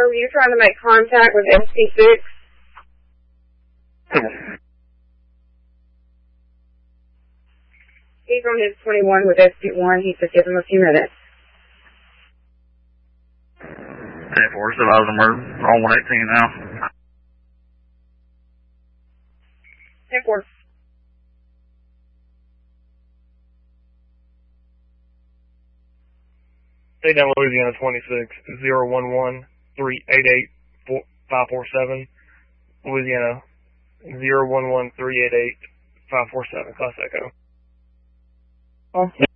you're trying to make contact with ST6? He's on his 21 with ST1. He said give him a few minutes. 10-4, still out of the murder. On 118 now. 10-4. Stay down Louisiana 26, 011-388-547. Louisiana 011-388-547. Class Echo. Oh.